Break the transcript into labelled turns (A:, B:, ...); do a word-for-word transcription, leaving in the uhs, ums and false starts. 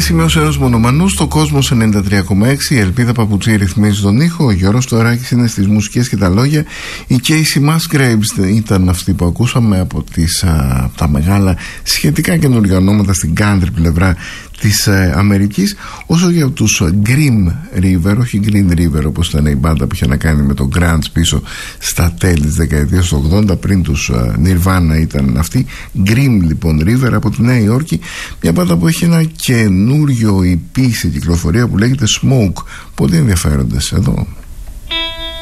A: σημείωσε ένας μονομανούς στο Κόσμος ενενήντα τρία κόμμα έξι. Η Ελπίδα Παπουτσή ρυθμίζει τον ήχο. Ο Γιώργος Τωράκης είναι στις μουσικές και τα λόγια. Η Casey Musgraves ήταν αυτή που ακούσαμε από τις, α, τα μεγάλα σχετικά καινούργια ονόματα στην country πλευρά της ε, Αμερικής. Όσο για τους Grim River, όχι Green River όπως ήταν η μπάντα που είχε να κάνει με το Grunge πίσω στα τέλη της δεκαετίας του ογδόντα, πριν τους ε, Nirvana ήταν αυτοί. Grim λοιπόν River από τη Νέα Υόρκη, μια μπάντα που έχει ένα καινούριο ι πι σε κυκλοφορία που λέγεται Smoke. Πολύ ενδιαφέροντες εδώ.